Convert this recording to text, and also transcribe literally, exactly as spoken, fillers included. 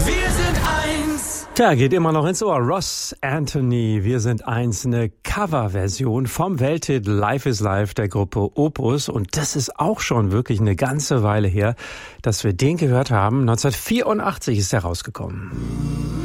Wir sind eins. Tja, geht immer noch ins Ohr. Ross Anthony, wir sind eins, eine Coverversion vom Welthit Life is Life der Gruppe Opus. Und das ist auch schon wirklich eine ganze Weile her, dass wir den gehört haben. neunzehnhundertvierundachtzig ist er rausgekommen.